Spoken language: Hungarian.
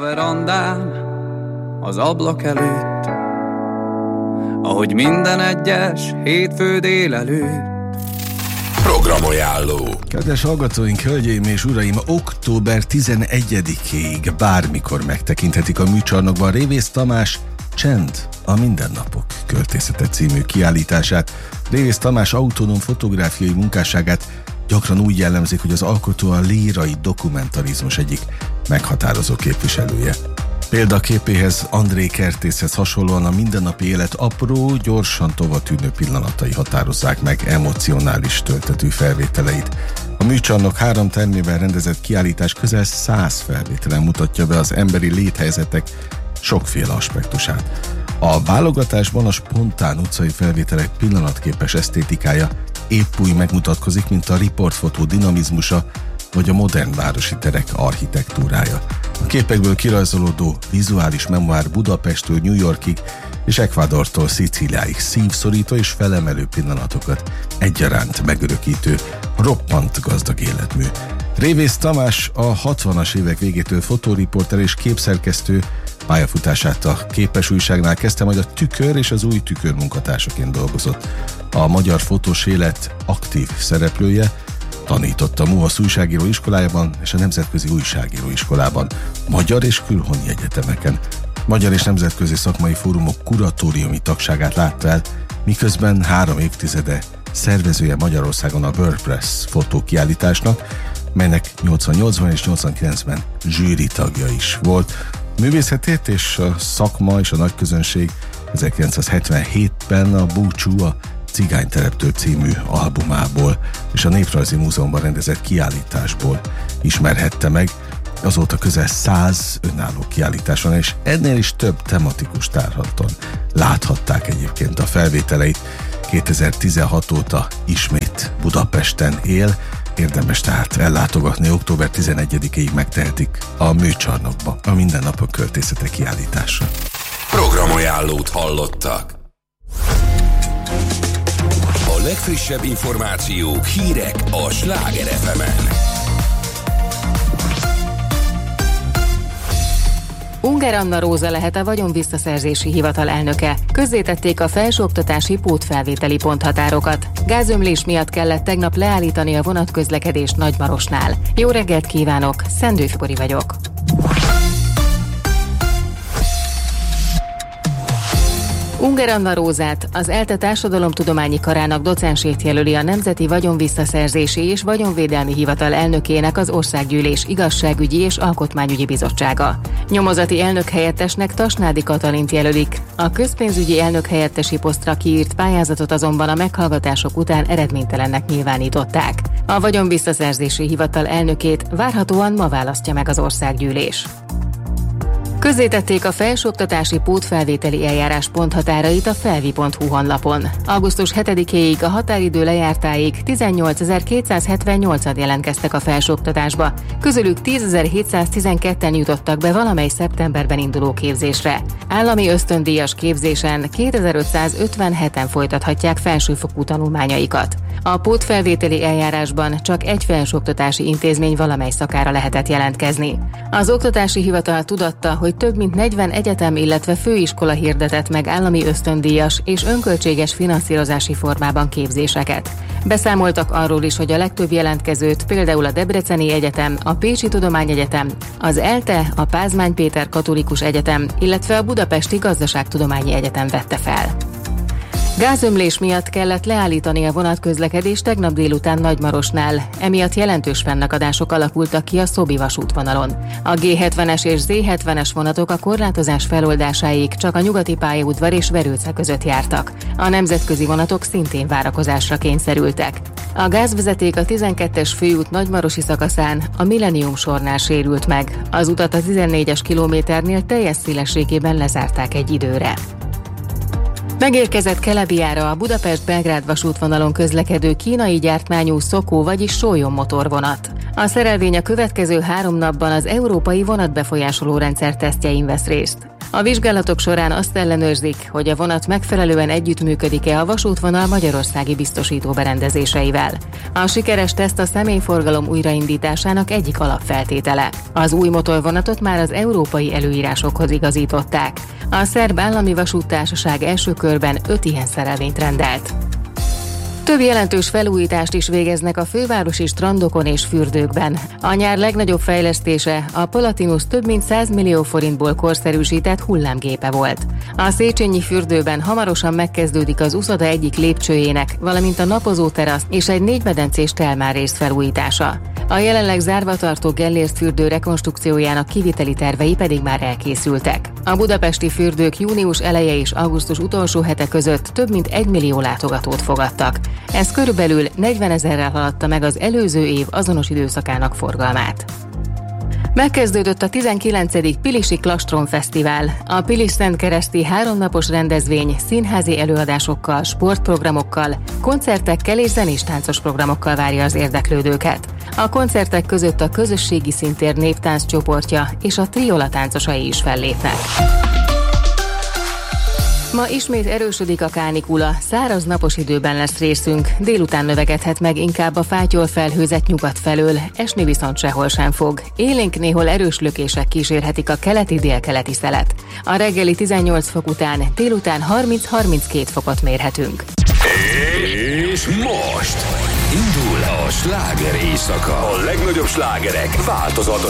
Verandán, az ablak előtt, ahogy minden egyes hétfő délelőtt. Programajánló. Kedves hallgatóink, hölgyeim és uraim, október 11-ig bármikor megtekinthetik a műcsarnokban Révész Tamás Csend, a mindennapok költészete című kiállítását. Révész Tamás autonóm fotográfiai munkásságát gyakran úgy jellemzik, hogy az alkotó a lírai dokumentarizmus egyik meghatározó képviselője. Példaképéhez, André Kertészhez hasonlóan a mindennapi élet apró, gyorsan tovatűnő pillanatai határozzák meg emocionális töltetű felvételeit. A műcsarnok 3 termében rendezett kiállítás közel 100 felvételen mutatja be az emberi léthelyzetek sokféle aspektusát. A válogatásban a spontán utcai felvételek pillanatképes esztétikája épp úgy megmutatkozik, mint a riportfotó dinamizmusa, vagy a modern városi terek architektúrája. A képekből kirajzolódó vizuális memoár Budapesttől New Yorkig és Ecuadortól Szicíliáig szívszorító és felemelő pillanatokat egyaránt megörökítő, roppant gazdag életmű. Révész Tamás a 60-as évek végétől fotóriporter és képszerkesztő, pályafutását a Képes újságnál kezdte, majd a Tükör és az Új Tükör munkatársaként dolgozott. A magyar fotós élet aktív szereplője, tanított a MUHASZ újságíró iskolájában és a Nemzetközi Újságíró Iskolában, magyar és külhoni egyetemeken. Magyar és nemzetközi szakmai fórumok kuratóriumi tagságát látta el, miközben 3 évtizede szervezője Magyarországon a WordPress fotókiállításnak, melynek 88-ban és 89-ben zsűri tagja is volt. Művészetét és a szakma és a nagyközönség 1977-ben a Búcsú, a Cigánytereptől című albumából és a Néprajzi Múzeumban rendezett kiállításból ismerhette meg. Azóta közel 100 önálló kiállításon és ennél is több tematikus tárlaton láthatták egyébként a felvételeit. 2016 óta ismét Budapesten él, érdemes tehát ellátogatni, október 11-ig megtehetik a műcsarnokba a mindennapok költészete kiállításra. Programajánlót hallottak. A legfrissebb információk, hírek a Sláger FM-en. Ungár Anna Róza lehet a Vagyonvisszaszerzési Hivatal elnöke. Közzétették a felsőoktatási pótfelvételi ponthatárokat. Gázömlés miatt kellett tegnap leállítani a vonatközlekedést Nagymarosnál. Jó reggelt kívánok, Szendő Fibori vagyok. Ungár Anna Rózát, az ELTE Társadalomtudományi Karának docensét jelöli a Nemzeti Vagyonvisszaszerzési és Vagyonvédelmi Hivatal elnökének az Országgyűlés Igazságügyi és Alkotmányügyi Bizottsága. Nyomozati elnökhelyettesnek Tasnádi Katalint jelölik. A közpénzügyi elnökhelyettesi posztra kiírt pályázatot azonban a meghallgatások után eredménytelennek nyilvánították. A Vagyonvisszaszerzési Hivatal elnökét várhatóan ma választja meg az Országgyűlés. Közzétették a felsőoktatási pótfelvételi eljárás ponthatárait a felvi.hu honlapon. Augusztus 7-éig a határidő lejártáig 18.278-an jelentkeztek a felsőoktatásba, közülük 10.712-en jutottak be valamely szeptemberben induló képzésre. Állami ösztöndíjas képzésen 2557-en folytathatják felsőfokú tanulmányaikat. A pótfelvételi eljárásban csak egy felsőoktatási intézmény valamely szakára lehetett jelentkezni. Az Oktatási Hivatal tudatta, hogy több mint 40 egyetem, illetve főiskola hirdetett meg állami ösztöndíjas és önköltséges finanszírozási formában képzéseket. Beszámoltak arról is, hogy a legtöbb jelentkezőt például a Debreceni Egyetem, a Pécsi Tudományegyetem, az ELTE, a Pázmány Péter Katolikus Egyetem, illetve a Budapesti Gazdaságtudományi Egyetem vette fel. Gázömlés miatt kellett leállítani a vonatközlekedést tegnap délután Nagymarosnál, emiatt jelentős fennakadások alakultak ki a Szobi vasútvonalon. A G70-es és Z70-es vonatok a korlátozás feloldásáig csak a Nyugati pályaudvar és Verőce között jártak. A nemzetközi vonatok szintén várakozásra kényszerültek. A gázvezeték a 12-es főút nagymarosi szakaszán a Millennium sornál sérült meg. Az utat a 14-es kilométernél teljes szélességében lezárták egy időre. Megérkezett Kelebiára a Budapest-Belgrád vasútvonalon közlekedő kínai gyártmányú Szokó, vagyis Sólyom motorvonat. A szerelvény a következő 3 napban az európai vonatbefolyásoló rendszer tesztjein vesz részt. A vizsgálatok során azt ellenőrzik, hogy a vonat megfelelően együttműködik-e a vasútvonal magyarországi biztosító berendezéseivel. A sikeres teszt a személyforgalom újraindításának egyik alapfeltétele. Az új motorvonatot már az európai előírásokhoz igazították. A szerb állami vasúttársaság első körben 5 ilyen szerelvényt rendelt. Több jelentős felújítást is végeznek a fővárosi strandokon és fürdőkben. A nyár legnagyobb fejlesztése a Palatinus több mint 100 millió forintból korszerűsített hullámgépe volt. A Széchenyi fürdőben hamarosan megkezdődik az uszoda egyik lépcsőjének, valamint a napozóterasz és egy 4 medencés termálrész felújítása. A jelenleg zárva tartó Gellért fürdő rekonstrukciójának kiviteli tervei pedig már elkészültek. A budapesti fürdők június eleje és augusztus utolsó hete között több mint 1 millió látogatót fogadtak. Ez körülbelül 40 000-rel haladta meg az előző év azonos időszakának forgalmát. Megkezdődött a 19. Pilisi Klastron Fesztivál. A Pilis-Szentkereszti 3 napos rendezvény színházi előadásokkal, sportprogramokkal, koncertekkel és zenés táncos programokkal várja az érdeklődőket. A koncertek között a Közösségi Színtér néptánc csoportja és a Triola táncosai is fellépnek. Ma ismét erősödik a kánikula, száraz napos időben lesz részünk, délután növekedhet meg inkább a fátyol felhőzet nyugat felől, esni viszont sehol sem fog. Élénk néhol erős lökések kísérhetik a keleti-délkeleti szelet. A reggeli 18 fok után délután 30-32 fokot mérhetünk. És most indul a sláger éjszaka. A legnagyobb slágerek változatosan